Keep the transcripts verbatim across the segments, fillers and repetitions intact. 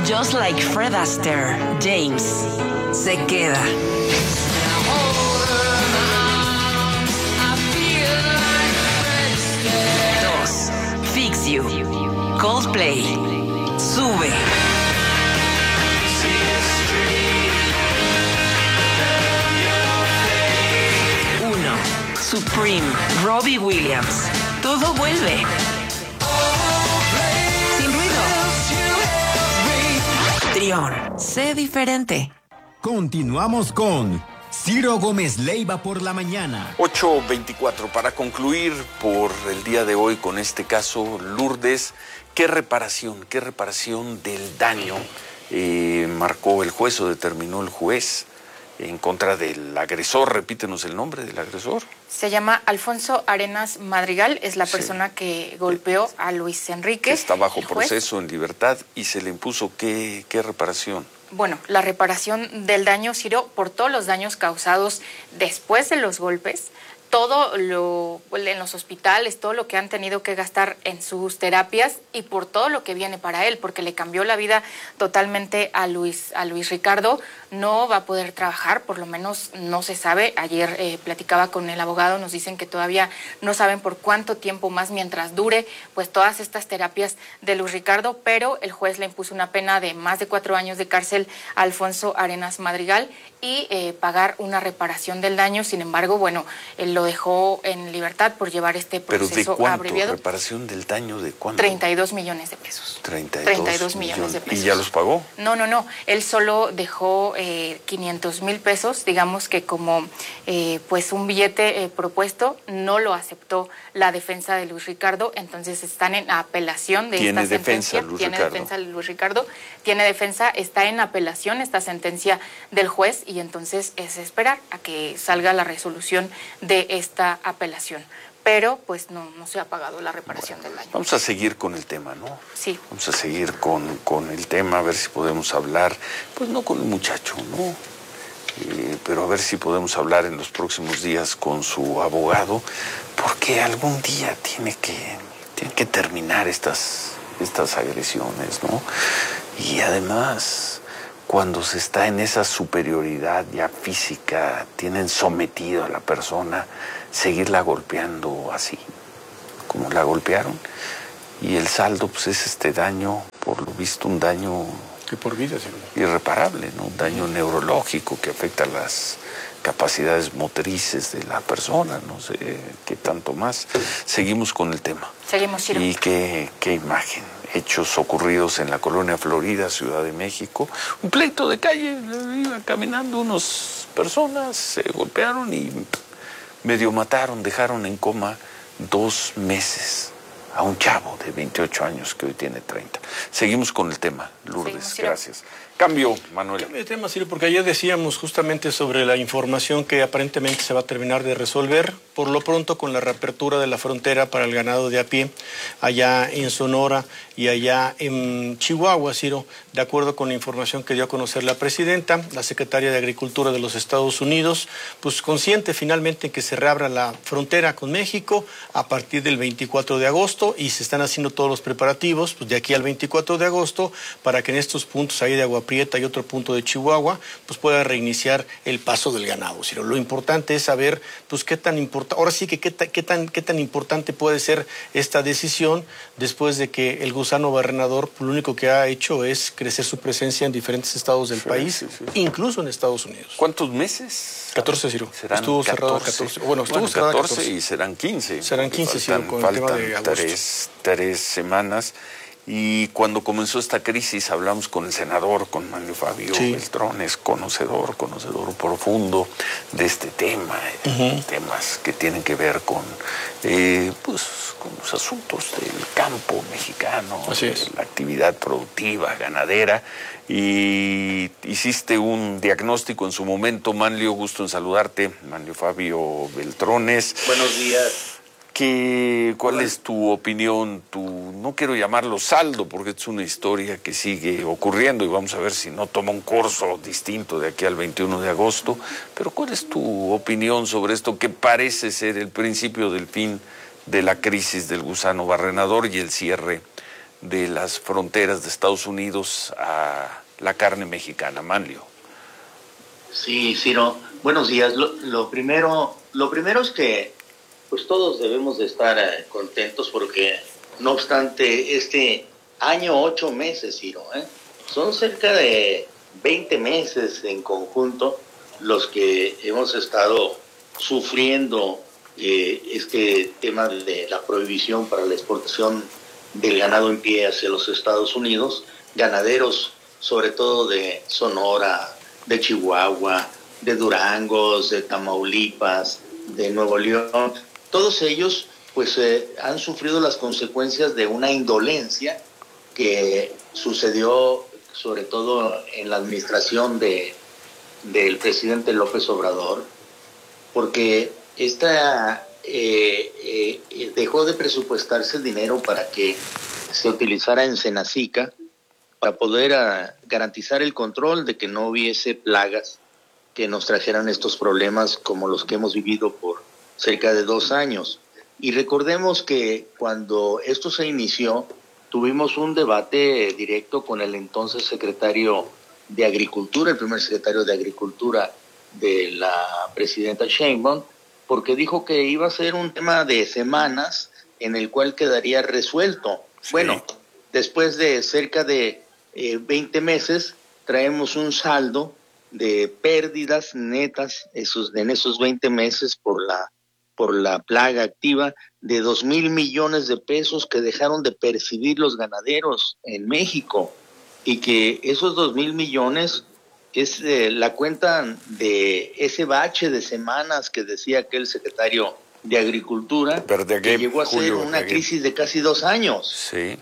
Just like Fred Astaire, James se queda. Dos, Fix You, Coldplay, sube. Uno, Supreme, Robbie Williams, todo vuelve. Trión, sé diferente. Continuamos con Ciro Gómez Leiva por la mañana. ocho veinticuatro, para concluir por el día de hoy con este caso, Lourdes, ¿qué reparación, qué reparación del daño eh, marcó el juez o determinó el juez en contra del agresor? Repítenos el nombre del agresor. Se llama Alfonso Arenas Madrigal, es la persona sí. que golpeó a Luis Enrique. Que está bajo proceso en libertad y se le impuso qué, qué reparación. Bueno, la reparación del daño, Ciro, por todos los daños causados después de los golpes, todo lo en los hospitales, todo lo que han tenido que gastar en sus terapias y por todo lo que viene para él, porque le cambió la vida totalmente a Luis, a Luis Ricardo. No va a poder trabajar, por lo menos no se sabe. Ayer eh, platicaba con el abogado, nos dicen que todavía no saben por cuánto tiempo más mientras dure pues todas estas terapias de Luis Ricardo, pero el juez le impuso una pena de más de cuatro años de cárcel a Alfonso Arenas Madrigal y eh, pagar una reparación del daño. Sin embargo, bueno, él lo dejó en libertad por llevar este proceso ¿Pero de cuánto? abreviado. ¿Reparación del daño de cuánto? treinta y dos millones de pesos. treinta y dos, treinta y dos millones de pesos. ¿Y ya los pagó? No, no, no. Él solo dejó eh, quinientos mil pesos, digamos que como eh, pues un billete eh, propuesto, no lo aceptó la defensa de Luis Ricardo, entonces están en apelación de esta sentencia. Defensa, Luis tiene Ricardo. defensa Luis Ricardo, tiene defensa, está en apelación esta sentencia del juez y entonces es esperar a que salga la resolución de esta apelación. Pero pues no, no se ha pagado la reparación bueno, del daño. Vamos a seguir con el tema, ¿no? Sí. Vamos a seguir con, con el tema, a ver si podemos hablar, pues no con el muchacho, ¿no? Eh, pero a ver si podemos hablar en los próximos días con su abogado, porque algún día tiene que, tiene que terminar estas, estas agresiones, ¿no? Y además, cuando se está en esa superioridad ya física, tienen sometido a la persona, seguirla golpeando así, como la golpearon. Y el saldo, pues, es este daño, por lo visto, un daño que por vida, sí. irreparable, ¿no? Un daño neurológico que afecta las capacidades motrices de la persona, no sé qué tanto más. Seguimos con el tema. Seguimos, Ciro. Y qué, qué imagen. Hechos ocurridos en la colonia Florida, Ciudad de México. Un pleito de calle, iban caminando unas personas, se golpearon y medio mataron, dejaron en coma dos meses a un chavo de veintiocho años que hoy tiene treinta. Seguimos con el tema, Lourdes, sí, gracias. Cambio, Manuel. Cambio de tema, Ciro, porque ayer decíamos justamente sobre la información que aparentemente se va a terminar de resolver, por lo pronto con la reapertura de la frontera para el ganado de a pie, allá en Sonora y allá en Chihuahua, Ciro, de acuerdo con la información que dio a conocer la presidenta, la secretaria de Agricultura de los Estados Unidos, pues consciente finalmente que se reabra la frontera con México a partir del veinticuatro de agosto y se están haciendo todos los preparativos, pues de aquí al veinticuatro de agosto, para que en estos puntos ahí de Agua Prieta y otro punto de Chihuahua, pues pueda reiniciar el paso del ganado, Ciro. Lo importante es saber, pues qué tan importante, ahora sí que qué, ta, qué, tan, qué tan importante puede ser esta decisión después de que el gusano barrenador, pues, lo único que ha hecho es crecer su presencia en diferentes estados del sí, país, sí, sí. incluso en Estados Unidos. ¿Cuántos meses? catorce, Ciro. Serán estuvo cerrado catorce. Bueno, estuvo bueno, cerrado catorce, catorce y serán quince. Serán quince, faltan, Ciro, con faltan el tema de agosto. Tres, tres semanas. Y cuando comenzó esta crisis hablamos con el senador, con Manlio Fabio sí. Beltrones, conocedor, conocedor profundo de este tema, uh-huh. temas que tienen que ver con, eh, pues, con los asuntos del campo mexicano, Así es. la actividad productiva, ganadera. Y hiciste un diagnóstico en su momento, Manlio, gusto en saludarte, Manlio Fabio Beltrones. Buenos días. ¿Qué, ¿Cuál es tu opinión? Tu, no quiero llamarlo saldo, porque es una historia que sigue ocurriendo y vamos a ver si no toma un curso distinto de aquí al veintiuno de agosto, pero ¿cuál es tu opinión sobre esto que parece ser el principio del fin de la crisis del gusano barrenador y el cierre de las fronteras de Estados Unidos a la carne mexicana. Manlio. Sí, Ciro, buenos días. Lo, lo primero, lo primero es que pues todos debemos de estar eh, contentos porque no obstante este año, ocho meses, Ciro, ¿eh? son cerca de veinte meses en conjunto los que hemos estado sufriendo eh, este tema de la prohibición para la exportación del ganado en pie hacia los Estados Unidos, ganaderos sobre todo de Sonora, de Chihuahua, de Durango, de Tamaulipas, de Nuevo León, todos ellos pues eh, han sufrido las consecuencias de una indolencia que sucedió sobre todo en la administración de del presidente López Obrador, porque esta eh, eh, dejó de presupuestarse el dinero para que se utilizara en Senacica para poder a, garantizar el control de que no hubiese plagas que nos trajeran estos problemas como los que hemos vivido por cerca de dos años. Y recordemos que cuando esto se inició, tuvimos un debate directo con el entonces secretario de Agricultura, el primer secretario de Agricultura de la presidenta Sheinbaum, porque dijo que iba a ser un tema de semanas en el cual quedaría resuelto. Sí. Bueno, después de cerca de eh, veinte meses, traemos un saldo de pérdidas netas esos, en esos veinte meses por la, por la plaga activa de dos mil millones de pesos que dejaron de percibir los ganaderos en México, y que esos dos mil millones es eh, la cuenta de ese bache de semanas que decía aquel secretario de Agricultura, que llegó a ser una crisis de casi dos años. Sí.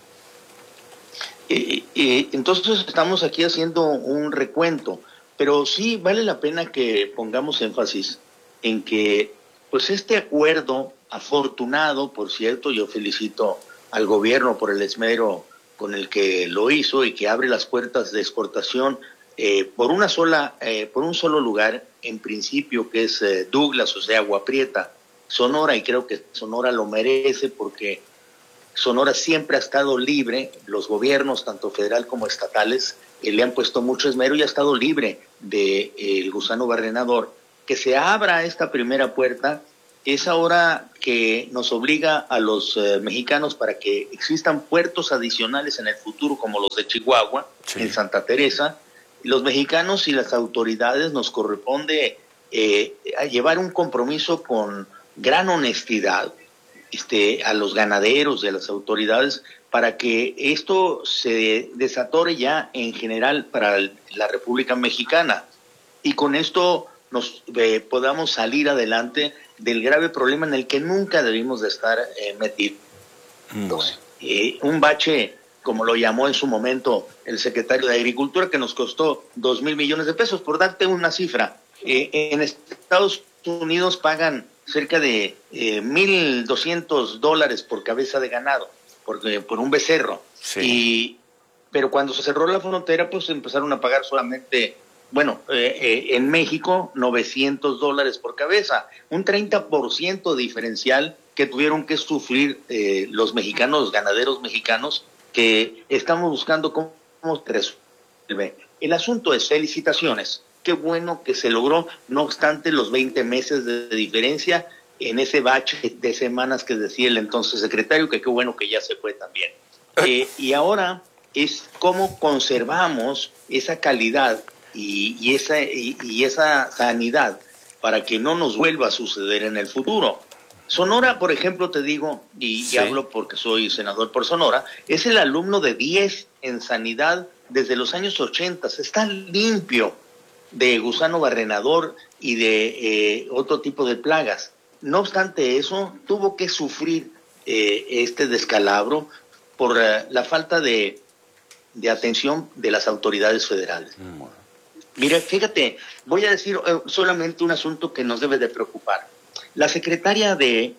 Y, y, entonces estamos aquí haciendo un recuento, pero sí vale la pena que pongamos énfasis en que pues este acuerdo afortunado, por cierto, yo felicito al gobierno por el esmero con el que lo hizo y que abre las puertas de exportación eh, por una sola, eh, por un solo lugar, en principio, que es eh, Douglas, o sea, Agua Prieta, Sonora, y creo que Sonora lo merece porque Sonora siempre ha estado libre, los gobiernos, tanto federal como estatales, eh, le han puesto mucho esmero y ha estado libre del de, eh, gusano barrenador. Que se abra esta primera puerta es ahora que nos obliga a los eh, mexicanos para que existan puertos adicionales en el futuro, como los de Chihuahua, sí. en Santa Teresa. Los mexicanos y las autoridades nos corresponde eh, a llevar un compromiso con gran honestidad este, a los ganaderos y a las autoridades para que esto se desatore ya en general para la República Mexicana y con esto nos eh, podamos salir adelante del grave problema en el que nunca debimos de estar eh, metidos. Bueno. Eh, un bache, como lo llamó en su momento el secretario de Agricultura, que nos costó dos mil millones de pesos. Por darte una cifra, eh, en Estados Unidos pagan cerca de eh, mil doscientos dólares por cabeza de ganado, por, eh, por un becerro. Sí. Y, pero cuando se cerró la frontera, pues empezaron a pagar solamente... Bueno, eh, eh, en México, novecientos dólares por cabeza, un treinta por ciento diferencial que tuvieron que sufrir eh, los mexicanos, los ganaderos mexicanos, que estamos buscando cómo se resuelve. El asunto es felicitaciones. Qué bueno que se logró, no obstante los veinte meses de, de diferencia en ese bache de semanas que decía el entonces secretario, que qué bueno que ya se fue también. Eh, y ahora es cómo conservamos esa calidad Y, y, esa, y, y esa sanidad para que no nos vuelva a suceder en el futuro. Sonora, por ejemplo, te digo, y, sí. y hablo porque soy senador por Sonora, es el alumno de diez en sanidad desde los años ochenta, está limpio de gusano barrenador y de eh, otro tipo de plagas. No obstante eso, tuvo que sufrir eh, este descalabro por uh, la falta de, de atención de las autoridades federales. Mm. Mira, fíjate, voy a decir eh, solamente un asunto que nos debe de preocupar. La secretaria de,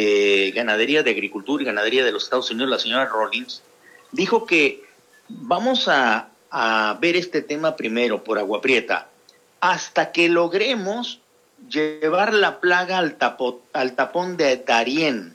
de Ganadería, de Agricultura y Ganadería de los Estados Unidos, la señora Rawlings, dijo que vamos a, a ver este tema primero por Agua Prieta, hasta que logremos llevar la plaga al, tapo, al tapón de Darién,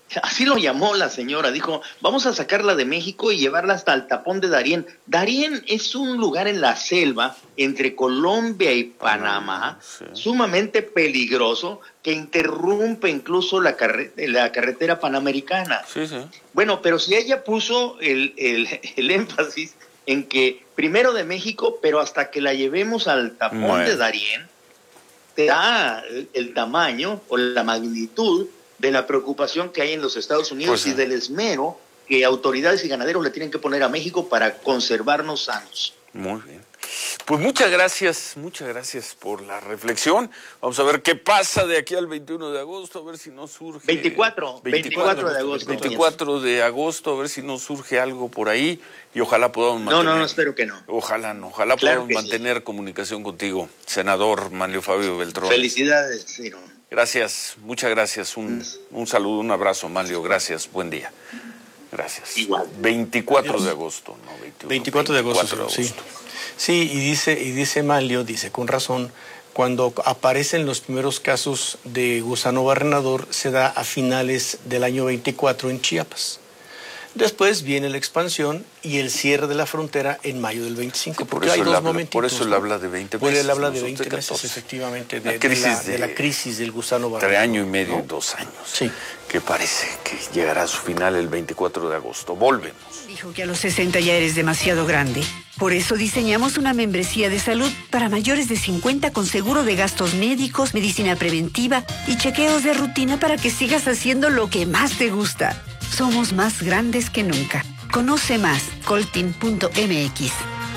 Así lo llamó la señora, dijo, vamos a sacarla de México y llevarla hasta el tapón de Darién. Darién es un lugar en la selva entre Colombia y Panamá, sí, sumamente peligroso, que interrumpe incluso la, carre la carretera panamericana. Sí, sí. Bueno, pero si ella puso el, el, el énfasis en que primero de México, pero hasta que la llevemos al tapón bueno. de Darién, te da el, el tamaño o la magnitud de la preocupación que hay en los Estados Unidos pues sí. y del esmero que autoridades y ganaderos le tienen que poner a México para conservarnos sanos. Muy bien. Pues muchas gracias, muchas gracias por la reflexión. Vamos a ver qué pasa de aquí al veintiuno de agosto, a ver si no surge... veinticuatro, veinticuatro de agosto. veinticuatro de agosto, a ver si no surge algo por ahí y ojalá podamos mantener... No, no, no, espero que no. Ojalá no, ojalá claro podamos mantener sí. comunicación contigo, senador Manlio Fabio Beltrón. Felicidades, Ciro. Gracias, muchas gracias. Un, un saludo, un abrazo, Manlio. Gracias, buen día. Gracias. Igual. veinticuatro de agosto, ¿no? veintiuno, veinticuatro de agosto, de agosto. Sí. Sí, y dice, y dice Manlio, dice con razón, cuando aparecen los primeros casos de gusano barrenador, se da a finales del año veinticuatro en Chiapas. Después viene la expansión y el cierre de la frontera en mayo del veinticinco. Sí, por porque eso hay dos habla, momentitos. Por eso él habla de veinte meses. Por él habla de no veinte catorce. meses, efectivamente, de la, crisis de, la, de, de la crisis del gusano barrenador. Entre año y medio, ¿no? Dos años. Sí. Que parece que llegará a su final el veinticuatro de agosto. Volvemos. Dijo que a los sesenta ya eres demasiado grande. Por eso diseñamos una membresía de salud para mayores de cincuenta con seguro de gastos médicos, medicina preventiva y chequeos de rutina para que sigas haciendo lo que más te gusta. Somos más grandes que nunca. Conoce más, coltin punto m x.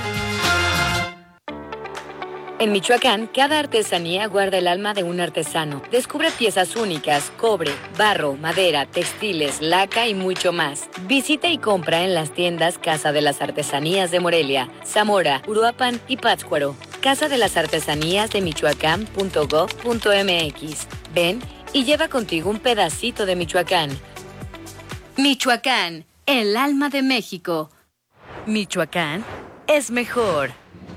En Michoacán, cada artesanía guarda el alma de un artesano. Descubre piezas únicas, cobre, barro, madera, textiles, laca y mucho más. Visita y compra en las tiendas Casa de las Artesanías de Morelia, Zamora, Uruapan y Pátzcuaro. Casa de las Artesanías de Michoacán punto gov punto m x. Ven y lleva contigo un pedacito de Michoacán. Michoacán, el alma de México. Michoacán es mejor.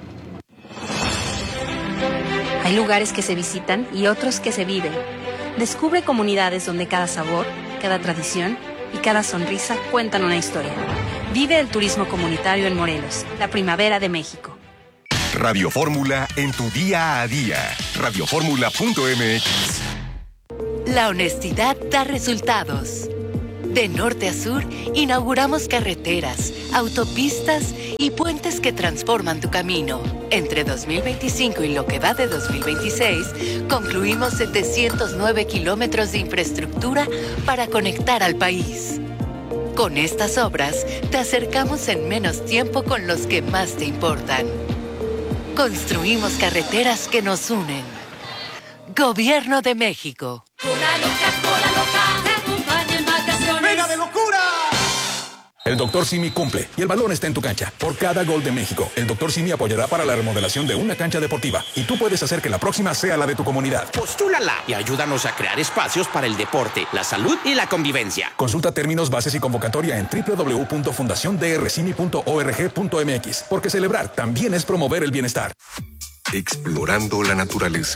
Hay lugares que se visitan y otros que se viven. Descubre comunidades donde cada sabor, cada tradición y cada sonrisa cuentan una historia. Vive el turismo comunitario en Morelos, la primavera de México. Radio Fórmula en tu día a día. radio fórmula punto m x. La honestidad da resultados. De norte a sur, inauguramos carreteras, autopistas y puentes que transforman tu camino. Entre dos mil veinticinco y lo que va de dos mil veintiséis, concluimos setecientos nueve kilómetros de infraestructura para conectar al país. Con estas obras, te acercamos en menos tiempo con los que más te importan. Construimos carreteras que nos unen. Gobierno de México. Cola loca, cola loca, te acompaña en vacaciones. ¡Venga de locura! El doctor Simi cumple y el balón está en tu cancha. Por cada gol de México, el doctor Simi apoyará para la remodelación de una cancha deportiva y tú puedes hacer que la próxima sea la de tu comunidad. Postúlala y ayúdanos a crear espacios para el deporte, la salud y la convivencia. Consulta términos, bases y convocatoria en doble u doble u doble u punto fundación d r simi punto org punto m x, porque celebrar también es promover el bienestar. Explorando la naturaleza.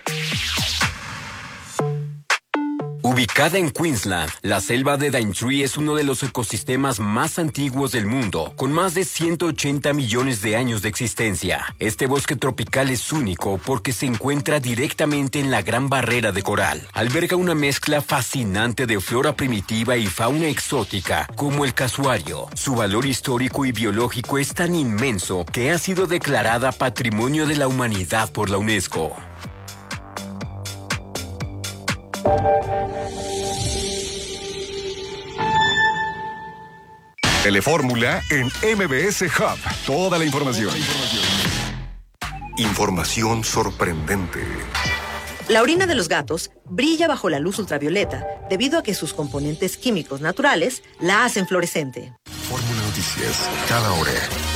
Ubicada en Queensland, la selva de Daintree es uno de los ecosistemas más antiguos del mundo, con más de ciento ochenta millones de años de existencia. Este bosque tropical es único porque se encuentra directamente en la Gran Barrera de Coral. Alberga una mezcla fascinante de flora primitiva y fauna exótica, como el casuario. Su valor histórico y biológico es tan inmenso que ha sido declarada Patrimonio de la Humanidad por la UNESCO. Telefórmula en M B S Hub. Toda la información. Información sorprendente. La orina de los gatos brilla bajo la luz ultravioleta debido a que sus componentes químicos naturales la hacen fluorescente. Fórmula Noticias, cada hora.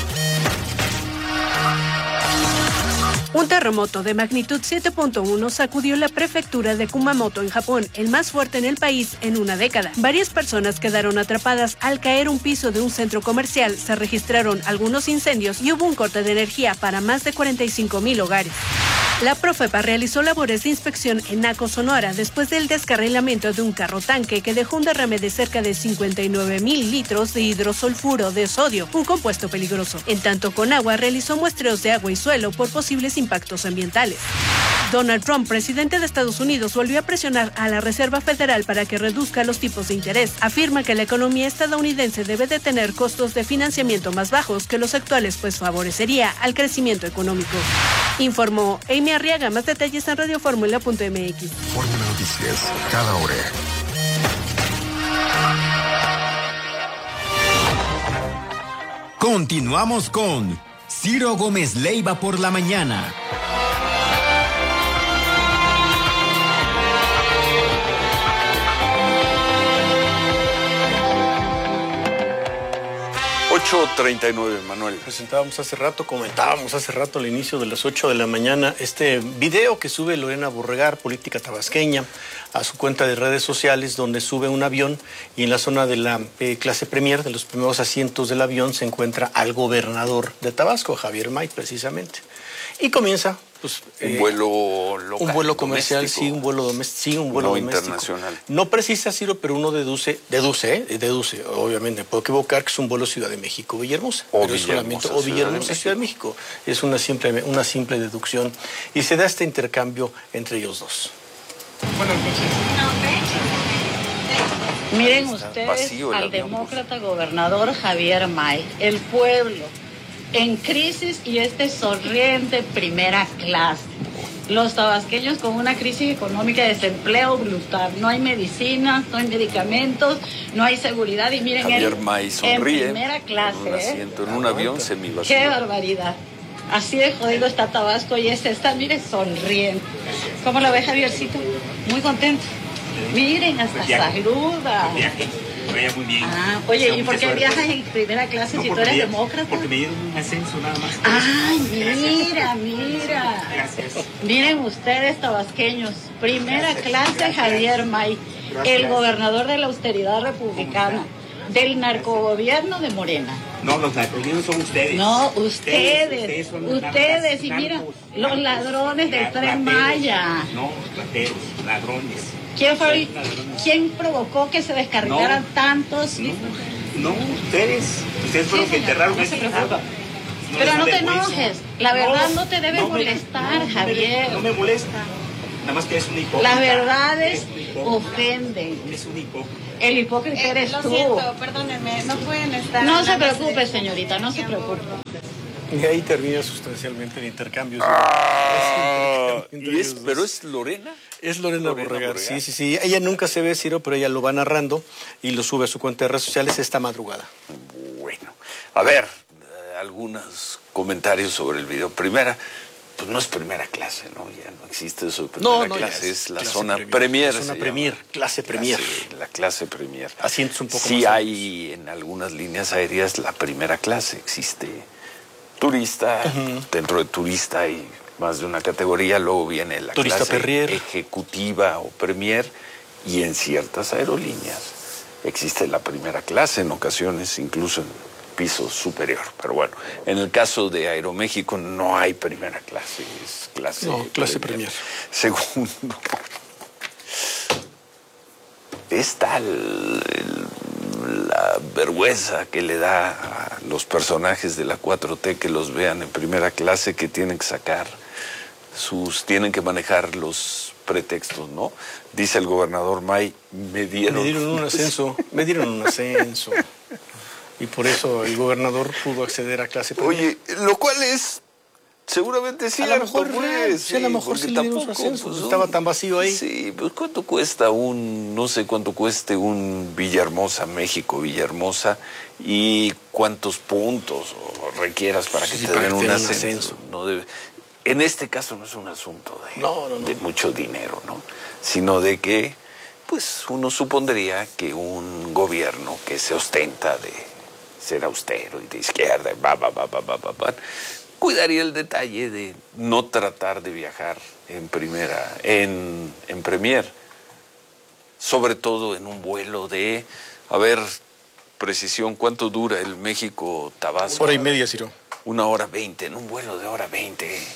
Un terremoto de magnitud siete punto uno sacudió la prefectura de Kumamoto en Japón, el más fuerte en el país en una década. Varias personas quedaron atrapadas al caer un piso de un centro comercial, se registraron algunos incendios y hubo un corte de energía para más de cuarenta y cinco mil hogares. La Profepa realizó labores de inspección en Naco, Sonora, después del descarrilamiento de un carro tanque que dejó un derrame de cerca de cincuenta y nueve mil litros de hidrosulfuro de sodio, un compuesto peligroso. En tanto, Conagua realizó muestreos de agua y suelo por posibles impactos ambientales. Donald Trump, presidente de Estados Unidos, volvió a presionar a la Reserva Federal para que reduzca los tipos de interés. Afirma que la economía estadounidense debe de tener costos de financiamiento más bajos que los actuales, pues favorecería al crecimiento económico. Informó Amy Arriaga. Más detalles en radio fórmula punto m x. Fórmula Noticias, cada hora. Continuamos con Ciro Gómez Leiva por la mañana. ocho treinta y nueve, Manuel. Presentábamos hace rato, comentábamos hace rato al inicio de las ocho de la mañana este video que sube Lorena Borregar, política tabasqueña, a su cuenta de redes sociales, donde sube un avión y en la zona de la eh, clase premier, de los primeros asientos del avión, se encuentra al gobernador de Tabasco, Javier May, precisamente. Y comienza... Pues, un eh, vuelo local, un vuelo comercial, doméstico, sí, un vuelo doméstico, sí, un vuelo no doméstico. internacional. No precisa, Ciro, pero uno deduce, deduce, ¿eh? deduce, obviamente, me puedo equivocar, que es un vuelo Ciudad de México, Villahermosa. O pero es solamente, Villahermosa, o Ciudad Villahermosa, de Ciudad de México. Es una simple, una simple deducción. Y se da este intercambio entre ellos dos. Miren ustedes al demócrata gobernador Javier May, el pueblo en crisis y este sonriente primera clase. Los tabasqueños con una crisis económica de desempleo brutal. No hay medicinas, no hay medicamentos, no hay seguridad. Y miren, Javier él May sonríe en primera clase. en un asiento, en un avión semivacío. ¡Qué barbaridad! Así de jodido está Tabasco y este está, miren, sonriendo. ¿Cómo lo ve, Javiercito? Muy contento. Miren, hasta saluda. Vaya muy bien. Ah, oye, ¿y por qué viajas en primera clase no, si tú eres día, demócrata? Porque me dieron un ascenso nada más. Ay, mira, mira. Gracias. Miren ustedes, tabasqueños. Primera gracias, clase, gracias. Javier May, gracias, el gobernador de la austeridad republicana, del narcogobierno de Morena. No, los narcogobiernos son ustedes. No, ustedes. Ustedes, son ustedes y mira, los ladrones del Tren Maya. No, rateros, ladrones. ¿Quién fue? ¿Quién provocó que se descargaran no, tantos? No, no, ustedes. Ustedes fueron sí, que enterraron no ese no Pero no te enojes. La verdad no, no te debe no molestar, me, Javier. No me molesta. Nada más que es un hipócrita. Las verdades ofenden. Es un hipócrita. El hipócrita eh, eres lo tú. Siento, perdónenme, no pueden estar. No se preocupe, señorita, no se preocupe. Y ahí termina sustancialmente el intercambio. Ah, es ¿y es, ¿Pero es Lorena? Es Lorena, Lorena Borregar, Borregar, sí, sí, sí. Ella nunca se ve, Ciro, pero ella lo va narrando y lo sube a su cuenta de redes sociales esta madrugada. Bueno, a ver, eh, algunos comentarios sobre el video. Primera, pues no es primera clase, ¿no? Ya no existe eso de primera no, no, clase, es, es la clase zona premier. premier. La zona premier, clase premier. Clase, la clase premier. Asientos un poco sí más. Sí hay en algunas líneas aéreas la primera clase, existe turista, uh-huh. Dentro de turista hay más de una categoría, luego viene la turista clase Perrier. Ejecutiva o premier, y en ciertas aerolíneas existe la primera clase, en ocasiones incluso en piso superior. Pero bueno, en el caso de Aeroméxico no hay primera clase, es clase, no, clase premier. premier. Segundo, es tal el, la vergüenza que le da a los personajes de la cuatro T que los vean en primera clase, que tienen que sacar sus, tienen que manejar los pretextos, ¿no? Dice el gobernador May, me dieron... Me dieron un ascenso, me dieron un ascenso. Y por eso el gobernador pudo acceder a clase premier. Oye, lo cual es... Seguramente sí, a lo mejor, pues, sí, a lo mejor sí le dieron su ascenso, pues, estaba tan vacío ahí. Sí, pues cuánto cuesta un, no sé cuánto cueste un Villahermosa, México, Villahermosa, y cuántos puntos requieras para que sí, te den un ascenso. ascenso. No debe, en este caso no es un asunto de, no, no, no. de mucho dinero, ¿no? Sino de que, pues uno supondría que un gobierno que se ostenta de ser austero y de izquierda, va, va, va, va, va, va, va, cuidaría el detalle de no tratar de viajar en primera, en, en premier, sobre todo en un vuelo de, a ver, precisión, ¿cuánto dura el México-Tabasco? Hora y media, Ciro. Una hora veinte, en un vuelo de hora veinte,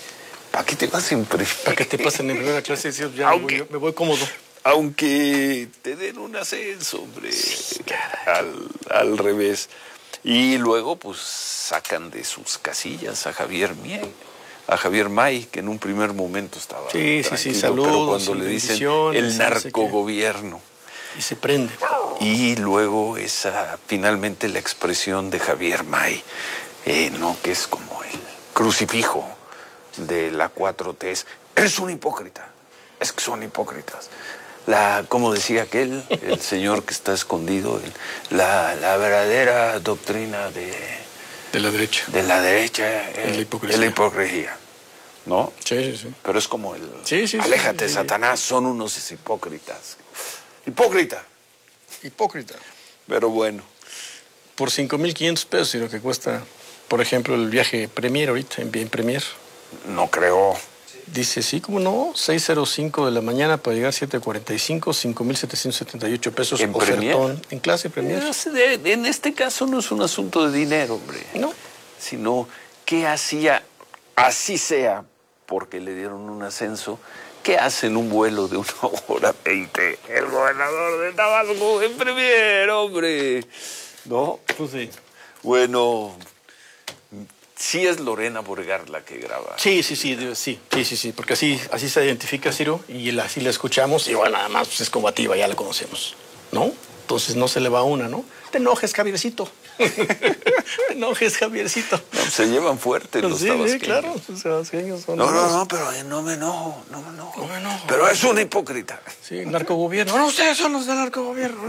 ¿Para qué te vas en primera? Para que te pasen en primera clase, sí, ya aunque, me, voy, me voy cómodo. Aunque te den un ascenso, hombre, sí, al, al revés. Y luego, pues, sacan de sus casillas a Javier Mier, a Javier May, que en un primer momento estaba sí, sí, sí, saludos, pero cuando le dicen el narcogobierno. Y se prende. Y luego esa, finalmente, la expresión de Javier May, eh, ¿no? Que es como el crucifijo de la cuatro T. Es un hipócrita. Es que son hipócritas. La, como decía aquel, el señor que está escondido, el, la, la verdadera doctrina de... De la derecha. De la derecha es la hipocresía. Es la hipocresía, ¿no? Sí, sí, sí. Pero es como el... Sí, sí, aléjate, sí, sí, Satanás, son unos hipócritas. Hipócrita. Hipócrita. Pero bueno. Por cinco mil quinientos pesos y lo que cuesta, por ejemplo, el viaje Premier ahorita, en bien Premier. No creo. Dice, sí, ¿cómo no? seis cero cinco de la mañana para llegar siete cuarenta y cinco, cinco mil setecientos setenta y ocho pesos. ¿En Premier? En clase Premier. En este caso no es un asunto de dinero, hombre. No. Sino, ¿qué hacía? Así sea, porque le dieron un ascenso. ¿Qué hace en un vuelo de una hora veinte? El gobernador de Tabasco en Premier, hombre. ¿No? Pues sí. Bueno... Sí es Lorena Borgar la que graba. Sí, sí, sí, sí, sí, sí, sí, porque así, así se identifica Ciro y así la escuchamos y bueno, nada más pues es combativa, ya la conocemos, ¿no? Entonces no se le va una, ¿no? Te enojes, Javiercito. Te enojes, Javiercito. No, se llevan fuerte los sí, tabasqueños. Sí, claro, los tabasqueños son... No, no, no, pero eh, no me enojo, no me enojo. No me enojo. Pero es un hipócrita. Sí, narcogobierno. No, ustedes son los del narcogobierno.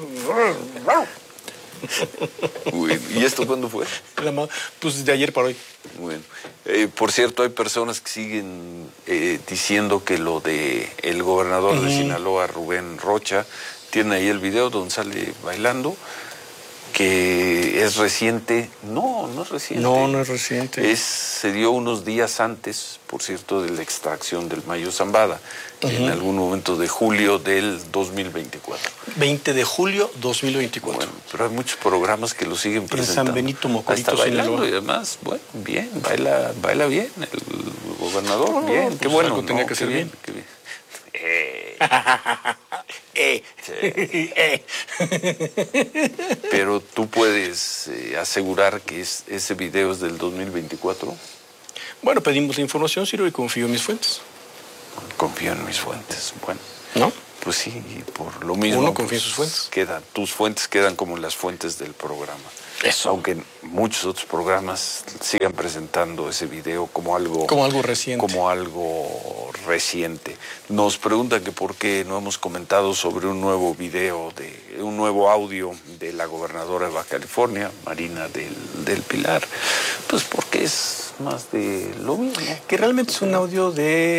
Bueno, ¿y esto cuándo fue? Pues de ayer para hoy. Bueno, eh, por cierto, hay personas que siguen eh, diciendo que lo de el gobernador uh-huh. de Sinaloa, Rubén Rocha, tiene ahí el video donde sale bailando, que es reciente. No, no es reciente. No, no es reciente. Es, se dio unos días antes, por cierto, de la extracción del Mayo Zambada, uh-huh. en algún momento de julio del dos mil veinticuatro. veinte de julio dos mil veinticuatro. Bueno, pero hay muchos programas que lo siguen presentando. En San Benito, Mocorito, Sinaloa. Y además, bueno, bien, baila, baila bien el gobernador, no, bien, pues qué bueno. Algo tenía no, que ser bien. bien. Qué bien. Eh. eh. eh. Pero tú puedes eh, asegurar que es, ese video es del dos mil veinticuatro. Bueno, pedimos la información, Ciro, y confío en mis fuentes. Confío en mis fuentes, bueno. ¿No? Pues sí, y por lo mismo. Uno confía pues, en sus fuentes. Queda, tus fuentes quedan como las fuentes del programa. Eso. Aunque muchos otros programas sigan presentando ese video como algo... Como algo reciente. Como algo reciente. Nos preguntan que por qué no hemos comentado sobre un nuevo video, de un nuevo audio de la gobernadora de Baja California, Marina del, del Pilar. Pues porque es más de lo mismo. Que realmente es un audio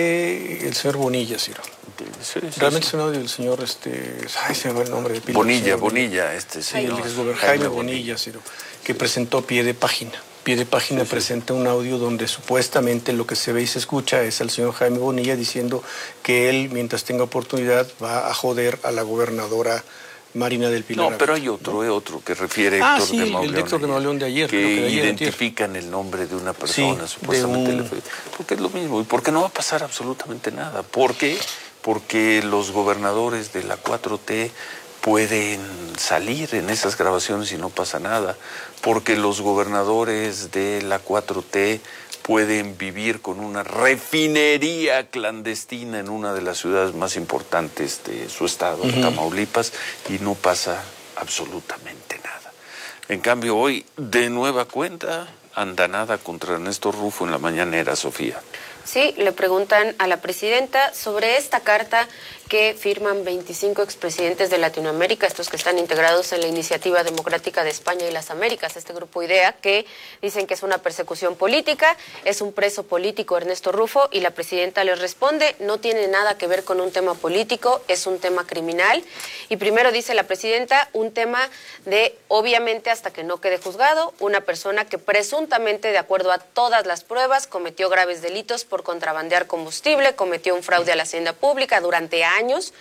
de el señor Bonilla, Ciro. Sí, sí, realmente sí. es un audio del señor, este, ay, se me va el nombre de Pilar. Bonilla, Bonilla, este señor. Sí, el exgobernador Jaime Bonilla, Ciro, que presentó Pie de Página. Pie de Página sí, presenta sí. un audio donde supuestamente lo que se ve y se escucha es al señor Jaime Bonilla diciendo que él, mientras tenga oportunidad, va a joder a la gobernadora Marina del Pilar. No, pero hay otro, eh, otro que refiere ah, Héctor sí, de Mauleón. el Héctor de Mauleón de ayer. Que, creo que de ayer, identifican ayer. el nombre de una persona, sí, supuestamente. un... Porque es lo mismo. ¿Y por qué no va a pasar absolutamente nada? ¿Por qué? Porque los gobernadores de la cuatro T pueden salir en esas grabaciones y no pasa nada. Porque los gobernadores de la cuatro T pueden vivir con una refinería clandestina en una de las ciudades más importantes de su estado, uh-huh. Tamaulipas, y no pasa absolutamente nada. En cambio, hoy, de nueva cuenta, andanada contra Ernesto Rufo en la mañanera, Sofía. Sí, le preguntan a la presidenta sobre esta carta que firman veinticinco expresidentes de Latinoamérica, estos que están integrados en la Iniciativa Democrática de España y las Américas, este grupo IDEA, que dicen que es una persecución política, es un preso político Ernesto Rufo, y la presidenta les responde, no tiene nada que ver con un tema político, es un tema criminal. Y primero dice la presidenta, un tema de, obviamente, hasta que no quede juzgado, una persona que presuntamente, de acuerdo a todas las pruebas, cometió graves delitos por contrabandear combustible, cometió un fraude a la hacienda pública durante años.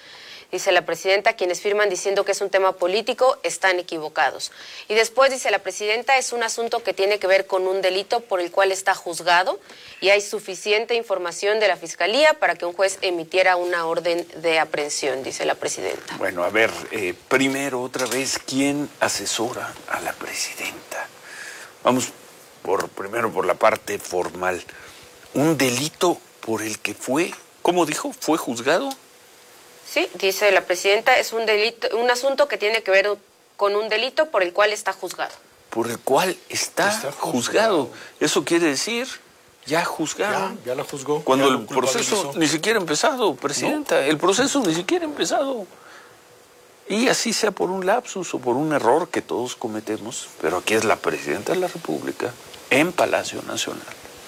Dice la presidenta, quienes firman diciendo que es un tema político están equivocados. Y después dice la presidenta, es un asunto que tiene que ver con un delito por el cual está juzgado y hay suficiente información de la Fiscalía para que un juez emitiera una orden de aprehensión, dice la presidenta. Bueno, a ver, eh, primero otra vez, ¿quién asesora a la presidenta? Vamos por primero por la parte formal. Un delito por el que fue, ¿cómo dijo? ¿Fue juzgado? Sí, dice la presidenta, es un delito, un asunto que tiene que ver con un delito por el cual está juzgado. Por el cual está, está juzgado. juzgado. Eso quiere decir, ya juzgaron. Ya, ya la juzgó. Cuando el proceso ni siquiera ha empezado, presidenta. ¿No? El proceso ni siquiera ha empezado. Y así sea por un lapsus o por un error que todos cometemos, pero aquí es la presidenta de la República, en Palacio Nacional,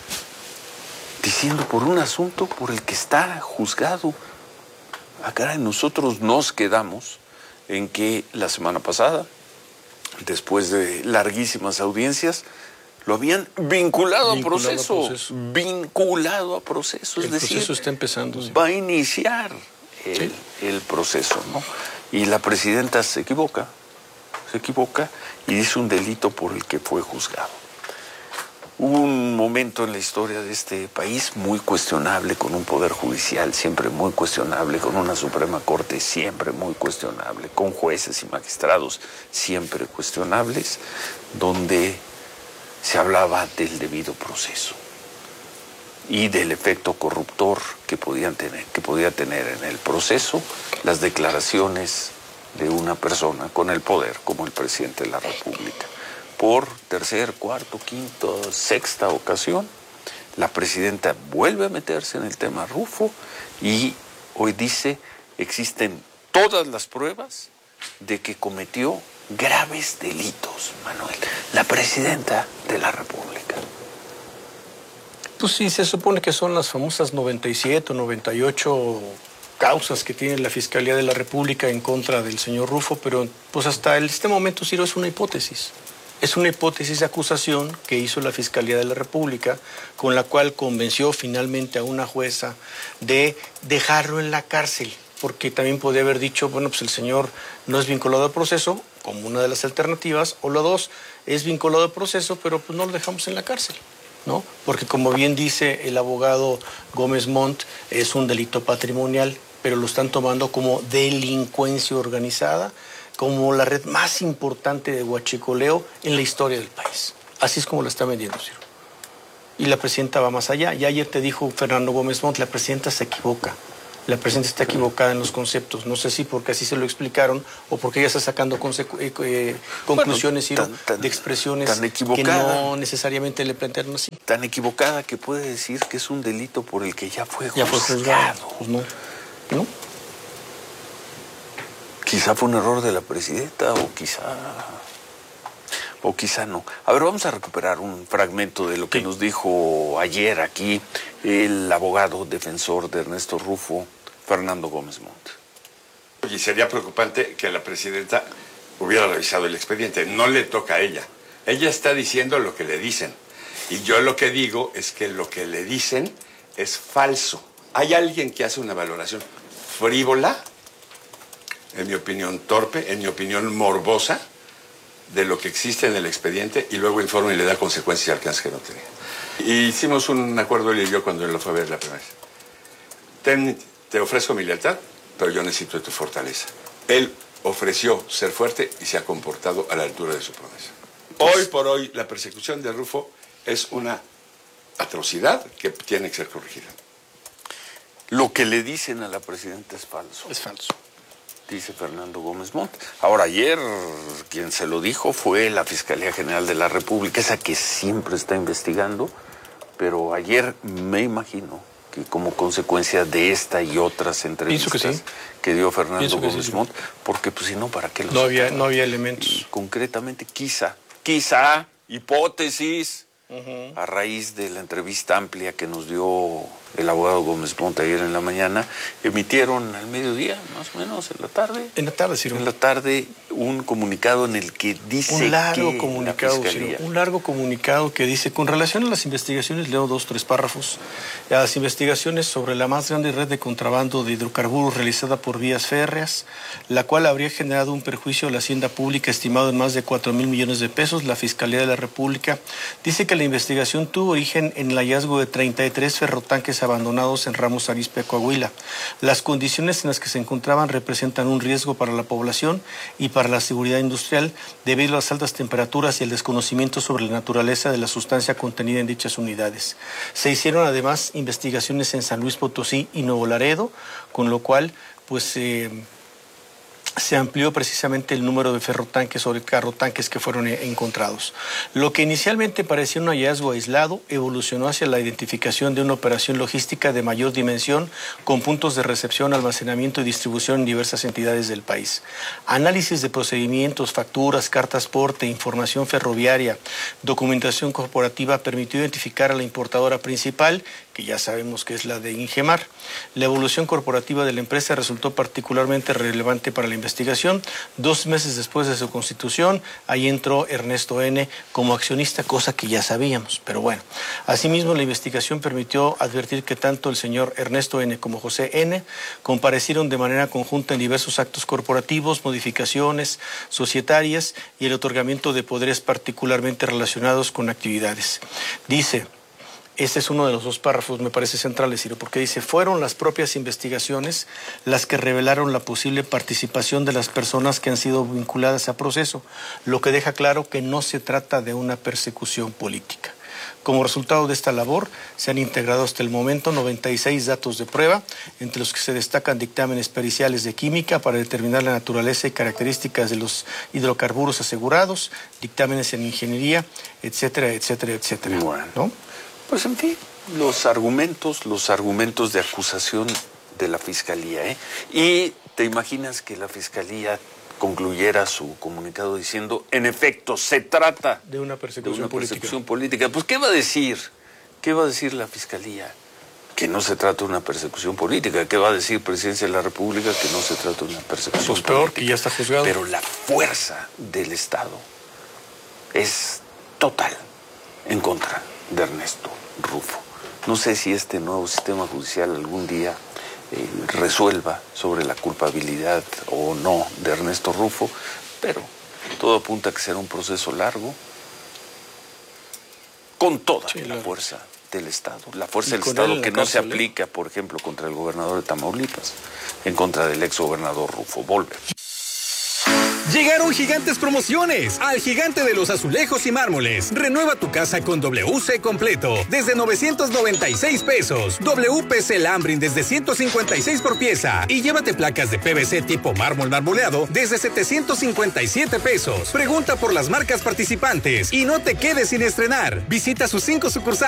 diciendo por un asunto por el que está juzgado. Ah, caray, nosotros nos quedamos en que la semana pasada, después de larguísimas audiencias, lo habían vinculado, vinculado a, proceso, a proceso. Vinculado a proceso. Es el decir, proceso está empezando. Sí. Va a iniciar el, sí. el proceso, ¿no? Y la presidenta se equivoca, se equivoca y dice un delito por el que fue juzgado. Hubo un momento en la historia de este país muy cuestionable, con un poder judicial siempre muy cuestionable, con una Suprema Corte siempre muy cuestionable, con jueces y magistrados siempre cuestionables, donde se hablaba del debido proceso y del efecto corruptor que podían tener, que podía tener en el proceso las declaraciones de una persona con el poder, como el presidente de la República. Por tercer, cuarto, quinto, sexta ocasión, la presidenta vuelve a meterse en el tema Rufo y hoy dice, existen todas las pruebas de que cometió graves delitos, Manuel, la presidenta de la República. Pues sí, se supone que son las famosas noventa y siete o noventa y ocho causas que tiene la Fiscalía de la República en contra del señor Rufo, pero pues hasta este momento, Ciro, es una hipótesis. Es una hipótesis de acusación que hizo la Fiscalía de la República, con la cual convenció finalmente a una jueza de dejarlo en la cárcel, porque también podía haber dicho, bueno, pues el señor no es vinculado al proceso, como una de las alternativas, o la dos, es vinculado al proceso, pero pues no lo dejamos en la cárcel, ¿no? Porque como bien dice el abogado Gómez Montt, es un delito patrimonial, pero lo están tomando como delincuencia organizada, como la red más importante de huachicoleo en la historia del país. Así es como la está vendiendo, Ciro. Y la presidenta va más allá. Ya ayer te dijo Fernando Gómez Montt, la presidenta se equivoca. La presidenta está equivocada en los conceptos. No sé si porque así se lo explicaron o porque ella está sacando eh, eh, conclusiones, bueno, tan, tan, de expresiones tan que no necesariamente le plantearon así. Tan equivocada que puede decir que es un delito por el que ya fue juzgado. Ya fue juzgado. Pues no. ¿No? Quizá fue un error de la presidenta o quizá... o quizá no. A ver, vamos a recuperar un fragmento de lo que sí. nos dijo ayer aquí el abogado defensor de Ernesto Rufo, Fernando Gómez Montt. Y sería preocupante que la presidenta hubiera revisado el expediente. No le toca a ella. Ella está diciendo lo que le dicen. Y yo lo que digo es que lo que le dicen es falso. Hay alguien que hace una valoración frívola, en mi opinión torpe, en mi opinión morbosa, de lo que existe en el expediente y luego informa y le da consecuencias y alcance que no tenía. Y hicimos un acuerdo él y yo cuando él lo fue a ver la primera vez. Ten, te ofrezco mi lealtad, pero yo necesito de tu fortaleza. Él ofreció ser fuerte y se ha comportado a la altura de su promesa. Hoy por hoy la persecución de Rufo es una atrocidad que tiene que ser corregida. Lo que le dicen a la presidenta es falso. Es falso. Dice Fernando Gómez Montt. Ahora, ayer quien se lo dijo fue la Fiscalía General de la República, esa que siempre está investigando, pero ayer me imagino que como consecuencia de esta y otras entrevistas que, sí. que dio Fernando que Gómez sí, Montt, porque pues si no, ¿para qué los no había, no había elementos. Y concretamente, quizá, quizá, hipótesis, uh-huh. a raíz de la entrevista amplia que nos dio el abogado Gómez Montt ayer en la mañana, emitieron al mediodía, más o menos, en la tarde. En la tarde, Ciro. En la tarde, un comunicado en el que dice un largo que comunicado, la Fiscalía... Ciro, un largo comunicado que dice, con relación a las investigaciones, leo dos, tres párrafos, a las investigaciones sobre la más grande red de contrabando de hidrocarburos realizada por vías férreas, la cual habría generado un perjuicio a la hacienda pública estimado en más de cuatro mil millones de pesos, la Fiscalía de la República dice que la investigación tuvo origen en el hallazgo de treinta y tres ferrotanques abandonados en Ramos Arizpe, Coahuila. Las condiciones en las que se encontraban representan un riesgo para la población y para la seguridad industrial debido a las altas temperaturas y el desconocimiento sobre la naturaleza de la sustancia contenida en dichas unidades. Se hicieron además investigaciones en San Luis Potosí y Nuevo Laredo, con lo cual pues eh, se amplió precisamente el número de ferrotanques o de carrotanques que fueron encontrados. Lo que inicialmente parecía un hallazgo aislado evolucionó hacia la identificación de una operación logística de mayor dimensión con puntos de recepción, almacenamiento y distribución en diversas entidades del país. Análisis de procedimientos, facturas, cartas porte, información ferroviaria, documentación corporativa permitió identificar a la importadora principal, que ya sabemos que es la de Ingemar. La evolución corporativa de la empresa resultó particularmente relevante para la investigación. Dos meses después de su constitución, ahí entró Ernesto N. como accionista, cosa que ya sabíamos, pero bueno. Asimismo, la investigación permitió advertir que tanto el señor Ernesto N. como José N. comparecieron de manera conjunta en diversos actos corporativos, modificaciones societarias y el otorgamiento de poderes particularmente relacionados con actividades. Dice... Este es uno de los dos párrafos, me parece centrales, Ciro, porque dice, fueron las propias investigaciones las que revelaron la posible participación de las personas que han sido vinculadas a proceso, lo que deja claro que no se trata de una persecución política. Como resultado de esta labor, se han integrado hasta el momento noventa y seis datos de prueba, entre los que se destacan dictámenes periciales de química para determinar la naturaleza y características de los hidrocarburos asegurados, dictámenes en ingeniería, etcétera, etcétera, etcétera. Bueno. ¿No? Pues en fin, los argumentos, los argumentos de acusación de la Fiscalía, ¿eh? Y te imaginas que la Fiscalía concluyera su comunicado diciendo, en efecto, se trata de una persecución, de una política. persecución política. Pues, ¿qué va a decir? ¿Qué va a decir la Fiscalía? Que no se trata de una persecución política. ¿Qué va a decir Presidencia de la República? Que no se trata de una persecución pues peor, política. Que ya está juzgado. Pero la fuerza del Estado es total en contra de Ernesto Rufo. No sé si este nuevo sistema judicial algún día eh, resuelva sobre la culpabilidad o no de Ernesto Rufo, pero todo apunta a que será un proceso largo con toda sí, la fuerza del Estado. La fuerza del Estado que no se aplica, por ejemplo, contra el gobernador de Tamaulipas, en contra del ex gobernador Rufo. Volver. Llegaron gigantes promociones al Gigante de los Azulejos y Mármoles. Renueva tu casa con W C completo desde novecientos noventa y seis pesos. W P C Lambrin desde ciento cincuenta y seis por pieza. Y llévate placas de P V C tipo mármol marmoleado desde setecientos cincuenta y siete pesos. Pregunta por las marcas participantes y no te quedes sin estrenar. Visita sus cinco sucursales.